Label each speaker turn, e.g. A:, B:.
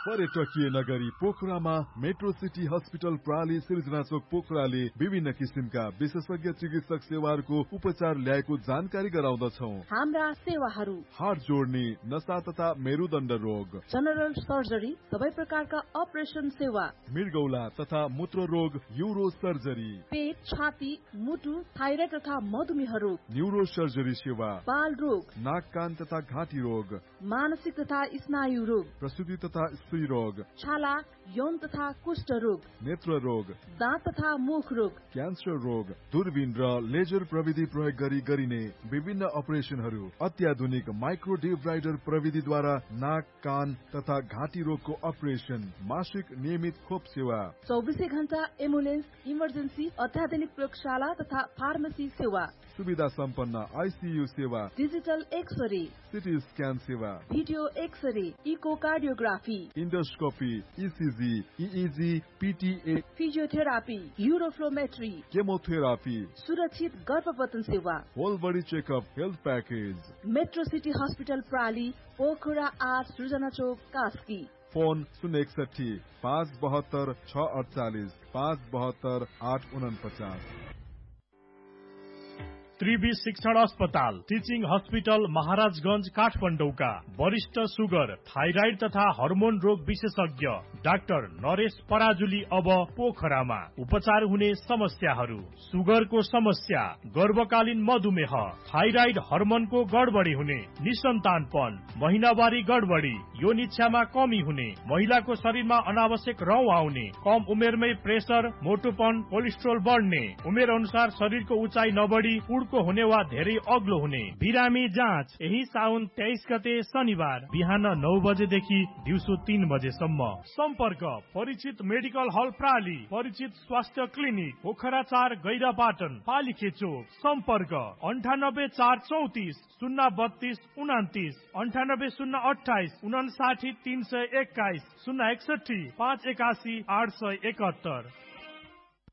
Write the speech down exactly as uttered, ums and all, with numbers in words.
A: पर्यटकीय नगरी पोखरामा मेट्रो सिटी हस्पिटल प्राली सिर्जना चोक पोखराले विभिन्न किसिमका विशेषज्ञ चिकित्सक सेवाहरूको उपचार ल्याएको जानकारी गराउँदछौ।
B: हाम्रा सेवाहरू
A: हात जोड्ने, नसा तथा मेरुदण्ड रोग,
B: जनरल सर्जरी, सबै प्रकारका अपरेसन सेवा,
A: मृगौला तथा मूत्र रोग, यूरो सर्जरी,
B: पेट, छाती, मुटु, थाइराइड तथा मधुमेह रोग,
A: न्यूरो सर्जरी सेवा,
B: बाल रोग,
A: नाक कान तथा घाँटी रोग,
B: मानसिक तथा स्नायु रोग,
A: प्रसूति तथा स्त्री रोग,
B: छाला, यौन तथा कुष्ठ रोग,
A: नेत्र रोग,
B: दाँत तथा मुख रोग,
A: क्यान्सर रोग, दूरबीन र लेजर प्रविधि प्रयोग गरी गरिने विभिन्न अपरेसनहरू, अत्याधुनिक माइक्रो डिब्राइडर प्रविधिद्वारा नाक कान तथा घाँटी रोगको अपरेसन, मासिक नियमित खोप सेवा,
B: चौबिसै घण्टा एम्बुलेन्स, इमर्जेन्सी, अत्याधुनिक प्रयोगशाला तथा फार्मेसी सेवा,
A: सुविधा सम्पन्न आइसियू सेवा,
B: डिजिटल एक्सरे,
A: सिटी स्क्यान सेवा,
B: video x-ray, eco cardiography,
A: endoscopy, ECG, इइजी, पिटिए,
B: physiotherapy, uroflowmetry,
A: chemotherapy,
B: सुरक्षित गर्भपतन सेवा,
A: whole body checkup health package,
B: metro city hospital प्राली, Pokhara आठ, सृजना चोक, कास्की।
A: फोन शून्य एकसठी पाँच बहत्तर छ अडचालिस पाँच बहत्तर आठ उनपचास।
C: त्रिवी शिक्षण अस्पताल, टिचिङ हस्पिटल, महाराजगंज, काठमाडौँका वरिष्ठ सुगर, थाइराइड तथा हर्मोन रोग विशेषज्ञ डाक्टर नरेश पराजुली अब पोखरामा। उपचार हुने समस्याहरू: सुगरको समस्या, गर्भकालीन मधुमेह, थाइराइड हर्मोनको गडबडी हुने, निसन्तानपन, महिनावारी गडबडी, यौन इच्छामा कमी हुने, महिलाको शरीरमा अनावश्यक रौँ आउने, कम उमेरमै प्रेसर, मोटोपन, कोलेस्ट्रोल बढ्ने, उमेर अनुसार शरीरको उचाइ नबढी को हुने वा धेरै अग्लो हुने। बिरामी जाँच यही साउन तेइस गते शनिबार बिहान नौ बजेदेखि दिउँसो तीन बजेसम्म। सम्पर्क परिचित मेडिकल हल प्राली, परिचित स्वास्थ्य क्लिनिक पोखरा चार, गैरापाटन, पालिखे चोक। सम्पर्क अन्ठानब्बे चार चौतिस शून्य बत्तीस उनातिस, अन्ठानब्बे शून्य अठाइस उनासाठी तीन सय एक्काइस, शून्य एकसठी पाँच एकासी आठ सय एकहत्तर।